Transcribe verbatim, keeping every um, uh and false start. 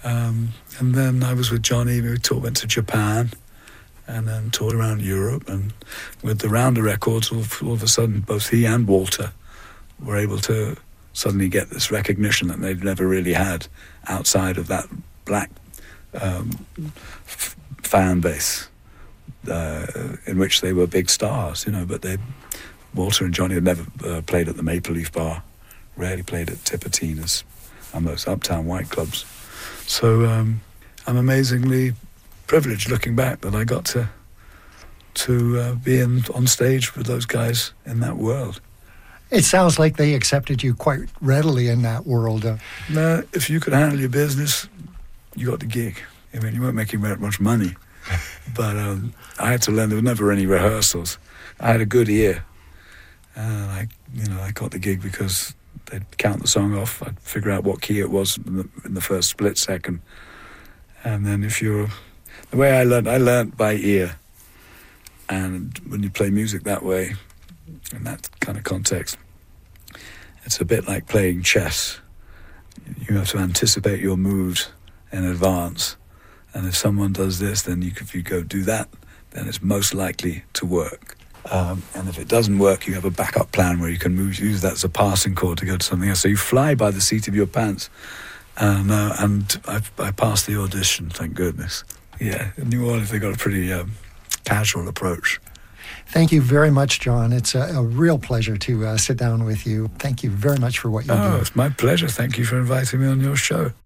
Um, and then I was with Johnny. We toured, went to Japan, and then toured around Europe. And with the Rounder Records, all, all of a sudden, both he and Walter were able to suddenly get this recognition that they'd never really had outside of that black um, f- fan base, uh, in which they were big stars, you know. But they, Walter and Johnny had never uh, played at the Maple Leaf Bar, rarely played at Tipitina's and those uptown white clubs. So um, I'm amazingly privileged, looking back, that I got to to uh, be in, on stage with those guys in that world. It sounds like they accepted you quite readily in that world. Uh, no, if you could handle your business, you got the gig. I mean, you weren't making very much money, but um, I had to learn. There were never any rehearsals. I had a good ear, and I, you know, I got the gig because they'd count the song off. I'd figure out what key it was in the, in the first split second, and then if you're the way I learned, I learned by ear. And when you play music that way, in that kind of context, it's a bit like playing chess. You have to anticipate your moves in advance, and if someone does this, then you, if you go do that, then it's most likely to work. Um, and if it doesn't work, you have a backup plan where you can move, use that as a passing chord to go to something else. So you fly by the seat of your pants. And, uh, and I, I passed the audition, thank goodness. Yeah, in New Orleans, they got a pretty um, casual approach. Thank you very much, John. It's a, a real pleasure to uh, sit down with you. Thank you very much for what you do. Oh, it's my pleasure. Thank you for inviting me on your show.